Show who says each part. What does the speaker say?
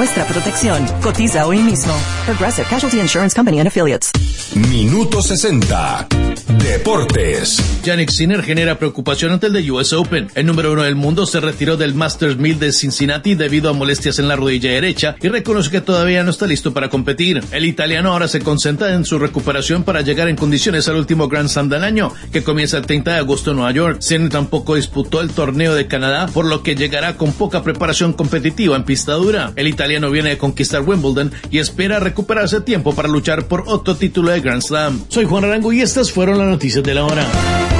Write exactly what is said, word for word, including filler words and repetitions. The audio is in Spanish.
Speaker 1: nuestra protección. Cotiza hoy mismo. Progressive Casualty Insurance Company and Affiliates.
Speaker 2: Minuto sesenta. Deportes.
Speaker 3: Jannik Sinner genera preocupación ante el de U S Open. El número uno del mundo se retiró del Masters mil de Cincinnati debido a molestias en la rodilla derecha y reconoce que todavía no está listo para competir. El italiano ahora se concentra en su recuperación para llegar en condiciones al último Grand Slam del año, que comienza el treinta de agosto en Nueva York. Sinner tampoco disputó el torneo de Canadá, por lo que llegará con poca preparación competitiva en pista dura. El italiano viene de conquistar Wimbledon y espera recuperarse a tiempo para luchar por otro título de Grand Slam. Soy Juan Arango y estas fueron las noticias de la hora.